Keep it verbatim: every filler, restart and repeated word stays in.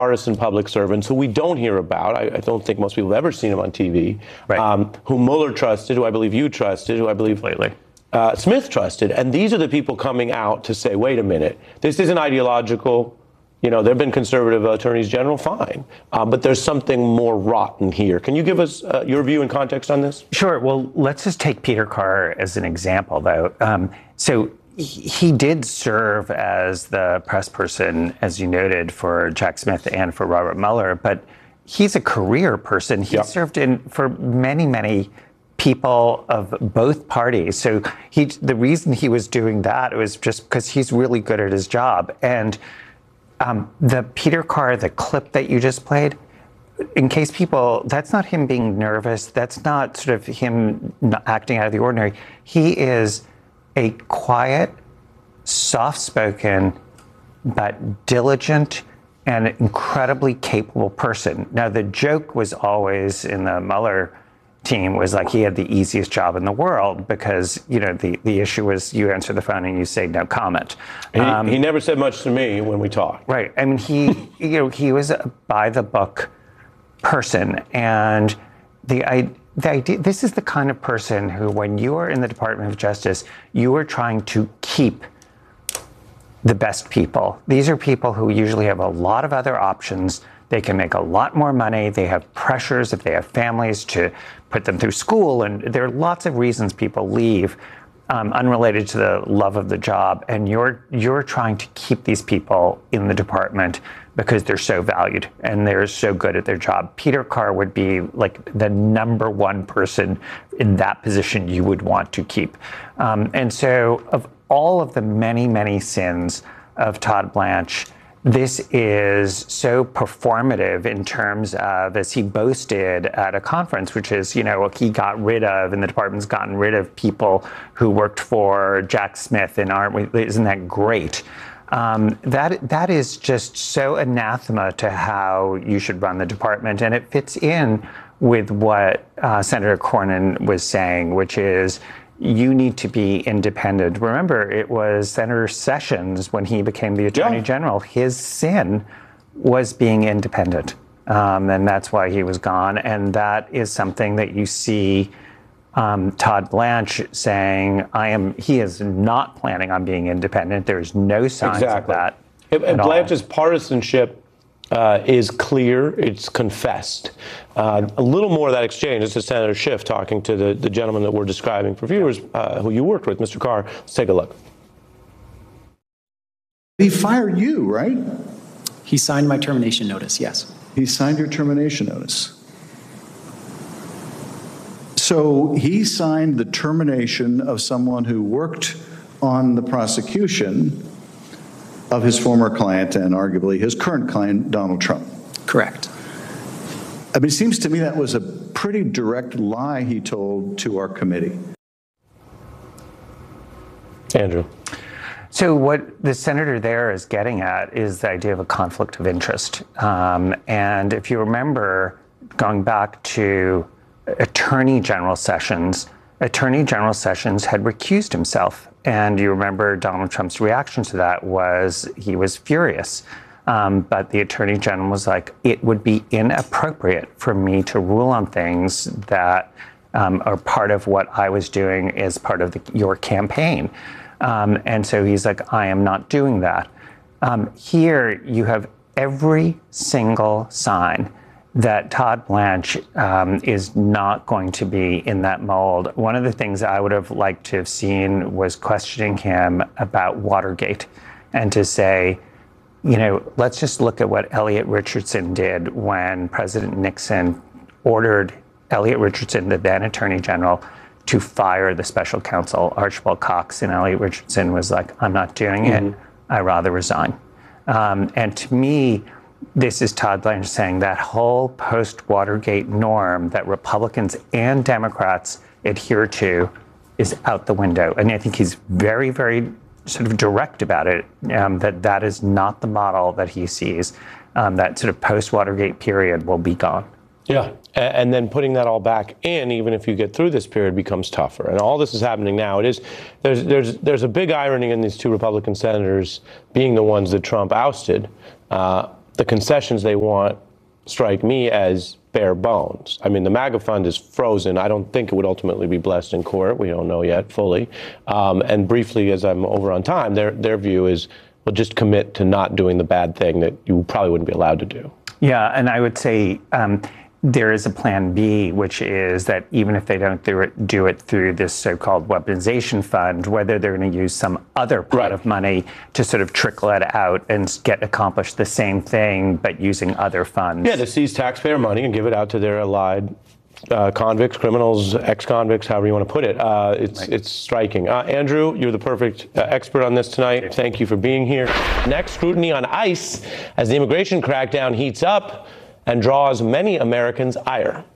partisan public servants who we don't hear about. I, I don't think most people have ever seen him on T V. Right. Um, who Mueller trusted, who I believe you trusted, who I believe lately uh, Smith trusted. And these are the people coming out to say, wait a minute, this isn't ideological. You know, there have been conservative attorneys general, fine. Uh, but there's something more rotten here. Can you give us uh, your view and context on this? Sure. Well, let's just take Peter Carr as an example, though. Um, so he did serve as the press person, as you noted, for Jack Smith and for Robert Mueller. But he's a career person. He yep. served in for many, many people of both parties. So he, the reason he was doing that was just because he's really good at his job. And Um, the Peter Carr, the clip that you just played, in case people, that's not him being nervous. That's not sort of him acting out of the ordinary. He is a quiet, soft-spoken, but diligent and incredibly capable person. Now, the joke was always in the Mueller team was like he had the easiest job in the world because, you know, the, the issue was you answer the phone and you say no comment. He, um, he never said much to me when we talked. Right. I mean, he, you know, he was a by the book person. And the, I, the idea, this is the kind of person who, when you are in the Department of Justice, you are trying to keep the best people. These are people who usually have a lot of other options. They can make a lot more money. They have pressures if they have families to put them through school. And there are lots of reasons people leave um, unrelated to the love of the job. And you're you're trying to keep these people in the department because they're so valued and they're so good at their job. Peter Carr would be like the number one person in that position you would want to keep. Um, and so of all of the many, many sins of Todd Blanche, this is so performative in terms of, as he boasted at a conference, which is, you know, he got rid of, and the department's gotten rid of people who worked for Jack Smith, and aren't we, isn't that great? Um, that that is just so anathema to how you should run the department, and it fits in with what uh, Senator Cornyn was saying, which is, you need to be independent. Remember, it was Senator Sessions, when he became the Attorney yeah. General, his sin was being independent. Um, and that's why he was gone. And that is something that you see um, Todd Blanche saying, I am, he is not planning on being independent. There's no signs exactly. of that. And, and Blanche's partisanship Uh, is clear, it's confessed. Uh, a little more of that exchange. This is Senator Schiff talking to the, the gentleman that we're describing for viewers uh, who you worked with, Mister Carr. Let's take a look. He fired you, right? He signed my termination notice, yes. He signed your termination notice. So he signed the termination of someone who worked on the prosecution of his former client and arguably his current client, Donald Trump. Correct. I mean, it seems to me that was a pretty direct lie he told to our committee. Andrew. So what the senator there is getting at is the idea of a conflict of interest. Um, and if you remember, going back to Attorney General Sessions, Attorney General Sessions had recused himself. And you remember Donald Trump's reaction to that was he was furious. Um, but the Attorney General was like, it would be inappropriate for me to rule on things that um, are part of what I was doing as part of the, your campaign. Um, and so he's like, I am not doing that. Um, here you have every single sign that Todd Blanche um, is not going to be in that mold. One of the things I would have liked to have seen was questioning him about Watergate and to say, you know, let's just look at what Elliot Richardson did when President Nixon ordered Elliot Richardson, the then Attorney General, to fire the special counsel, Archibald Cox. And Elliot Richardson was like, I'm not doing it. Mm-hmm. I'd rather resign. Um, and to me, this is Todd Blanche saying that whole post-Watergate norm that Republicans and Democrats adhere to is out the window. And I think he's very, very sort of direct about it, um, that that is not the model that he sees. Um, that sort of post-Watergate period will be gone. Yeah, and then putting that all back in, even if you get through this period, becomes tougher. And all this is happening now. It is there's there's there's a big irony in these two Republican senators being the ones that Trump ousted. Uh, the concessions they want strike me as bare bones. I mean, the MAGA fund is frozen. I don't think it would ultimately be blessed in court. We don't know yet fully. Um, and briefly, as I'm over on time, their their view is, well, just commit to not doing the bad thing that you probably wouldn't be allowed to do. Yeah, and I would say um, there is a plan B, which is that even if they don't do it, do it through this so-called weaponization fund, whether they're going to use some other pot Right. of money to sort of trickle it out and get accomplished the same thing, but using other funds. Yeah, to seize taxpayer money and give it out to their allied uh, convicts, criminals, ex-convicts, however you want to put it. Uh, it's it's striking. Uh, Andrew, you're the perfect uh, expert on this tonight. Thank you for being here. Next, scrutiny on ICE as the immigration crackdown heats up and draws many Americans' ire.